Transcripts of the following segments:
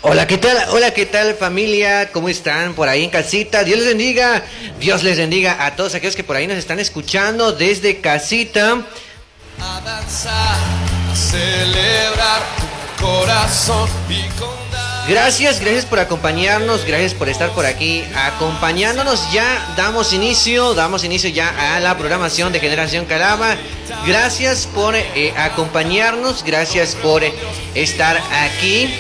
Hola, ¿qué tal? Hola, ¿qué tal, familia? ¿Cómo están por ahí en casita? Dios les bendiga. Dios les bendiga a todos aquellos que por ahí nos están escuchando desde casita. A danzar, a celebrar tu corazón y con... Gracias por acompañarnos, gracias por estar por aquí acompañándonos. Ya damos inicio ya a la programación de Generación Calama. Gracias por acompañarnos, gracias por estar aquí.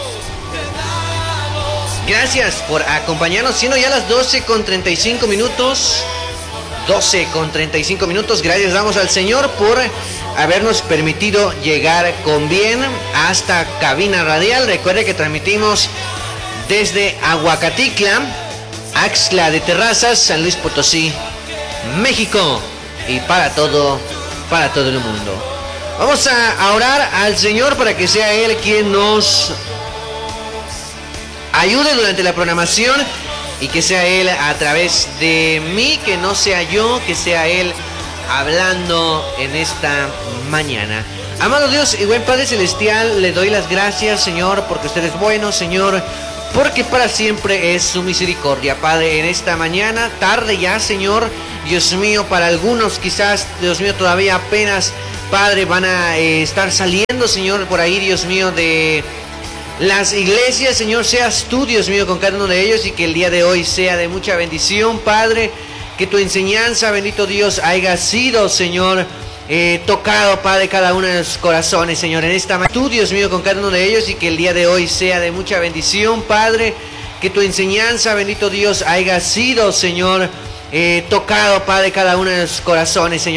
Gracias por acompañarnos, siendo ya las 12:35 minutos. 12:35 minutos. Gracias damos al Señor por habernos permitido llegar con bien hasta cabina radial. Recuerde que transmitimos desde Aguacatitla, Axtla de Terrazas, San Luis Potosí, México, y para todo el mundo. Vamos a orar al Señor para que sea Él quien nos ayude durante la programación y que sea Él a través de mí, que no sea yo, que sea Él hablando en esta mañana. Amado Dios y buen Padre Celestial, le doy las gracias, Señor, porque usted es bueno, Señor, porque para siempre es su misericordia. Padre, en esta mañana, tarde ya, Señor, Dios mío, para algunos quizás, Dios mío, todavía apenas, Padre, van a estar saliendo, Señor, por ahí, Dios mío, de las iglesias. Señor, seas tú, Dios mío, con cada uno de ellos, y que el día de hoy sea de mucha bendición, Padre. Que tu enseñanza, bendito Dios, haya sido, Señor, tocado, Padre, cada uno de los corazones, Señor, en esta mañana. Tú, Dios mío, con cada uno de ellos, y que el día de hoy sea de mucha bendición, Padre. Que tu enseñanza, bendito Dios, haya sido, Señor, tocado, Padre, cada uno de los corazones, Señor.